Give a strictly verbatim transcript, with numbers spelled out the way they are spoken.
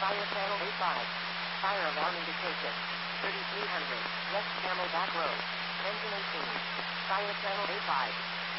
Fire channel A five. Fire alarm indication. thirty-three hundred. West Camel Back Road. Engine eighteen. Fire channel A five.